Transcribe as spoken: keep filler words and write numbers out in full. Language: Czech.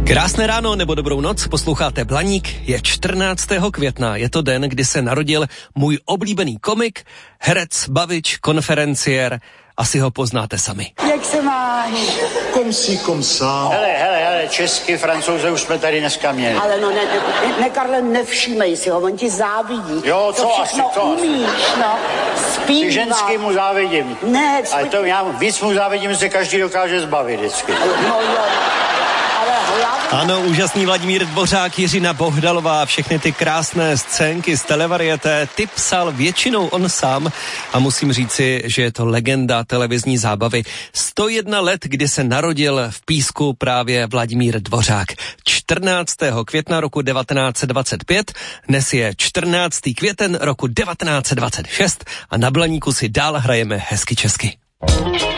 Krásné ráno nebo dobrou noc, posloucháte Blaník, je čtrnáctého května, je to den, kdy se narodil můj oblíbený komik, herec, bavič, konferenciér, asi ho poznáte sami. Jak se máš? Komsi, komsa. Hele, hele, hele, česky, Francouze už jsme tady dneska měli. Ale no, ne, ne, ne Karle, nevšímej si ho, on ti závidí. Jo, to co všechno asi, co umíš, no. Zpívá. Ty ženský mu závidím. Ne, ale to já víc mu závidím, že se každý dokáže zbavit vždycky. No jo, ale hlavně... Ano, úžasný Vladimír Dvořák, Jiřina Bohdalová, všechny ty krásné scénky z televarieté, ty psal většinou on sám a musím říci, že je to legenda televizní zábavy. sto jedna let, kdy se narodil v Písku právě Vladimír Dvořák. čtrnáctého května roku devatenáct set dvacet pět, dnes je čtrnáctého květen roku devatenáct set dvacet šest a na Blaníku si dál hrajeme hezky česky.